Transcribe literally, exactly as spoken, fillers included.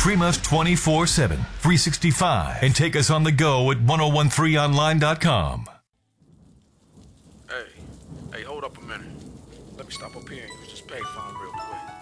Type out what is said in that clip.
Stream us twenty-four seven, three sixty-five, and take us on the go at ten thirteen online dot com. Hey, hey, hold up a minute. Let me stop up here and use this payphone real quick.